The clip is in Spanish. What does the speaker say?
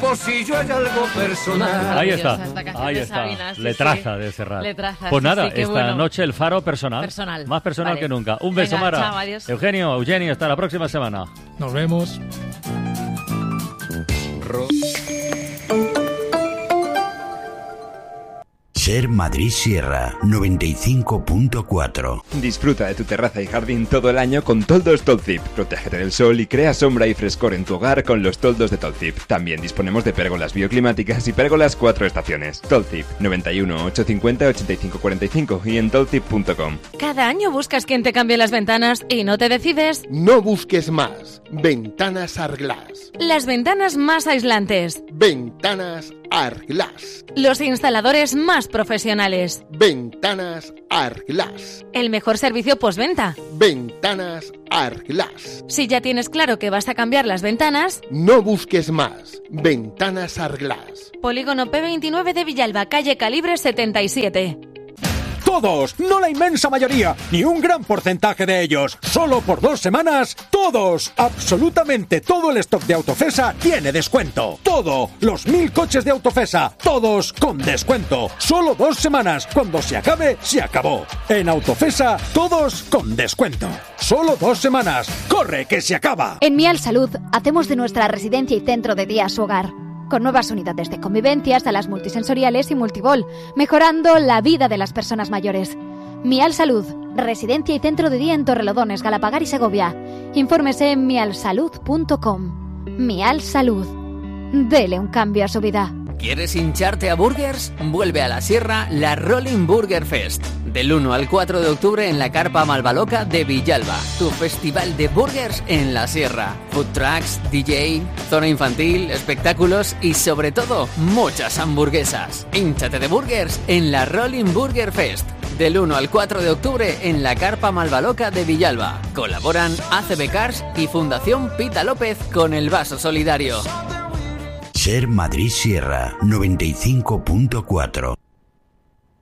o si yo hay algo personal. Ahí está, de Sabina, sí, letraza sí. de Serrat. Letraza, Pues sí, nada, sí, qué esta bueno. noche el faro personal. Más personal Vale. que nunca. Un beso, Venga, Mara. chao, adiós. Eugenio, hasta la próxima semana. Nos vemos. Ser Madrid Sierra 95.4. Disfruta de tu terraza y jardín todo el año con toldos Tolzip. Protégete del sol y crea sombra y frescor en tu hogar con los toldos de Tolzip. También disponemos de pérgolas bioclimáticas y pérgolas 4 estaciones. Tolzip 91 850 8545 y en tolzip.com. Cada año buscas quien te cambie las ventanas y no te decides. No busques más. Ventanas Arglass. Las ventanas más aislantes. Ventanas Arglass. Los instaladores más profesionales. Ventanas Arglass. El mejor servicio postventa. Ventanas Arglass. Si ya tienes claro que vas a cambiar las ventanas, no busques más. Ventanas Arglass. Polígono P29 de Villalba, calle Calibre 77. Todos, no la inmensa mayoría, ni un gran porcentaje de ellos. Solo por 2 semanas, todos, absolutamente todo el stock de Autofesa tiene descuento. Todo, los 1000 coches de Autofesa, todos con descuento. Solo 2 semanas, cuando se acabe, se acabó. En Autofesa, todos con descuento. Solo 2 semanas, corre que se acaba. En Mial Salud hacemos de nuestra residencia y centro de día su hogar, con nuevas unidades de convivencia, salas multisensoriales y multibol, mejorando la vida de las personas mayores. Mial Salud, residencia y centro de día en Torrelodones, Galapagar y Segovia. Infórmese en mialsalud.com. Mial Salud. Dele un cambio a su vida. ¿Quieres hincharte a burgers? Vuelve a la Sierra la Rolling Burger Fest. Del 1 al 4 de octubre en la Carpa Malvaloca de Villalba. Tu festival de burgers en la Sierra. Food trucks, DJ, zona infantil, espectáculos y sobre todo, muchas hamburguesas. Hínchate de burgers en la Rolling Burger Fest. Del 1 al 4 de octubre en la Carpa Malvaloca de Villalba. Colaboran ACB Cars y Fundación Pita López con el Vaso Solidario. Ser Madrid Sierra 95.4.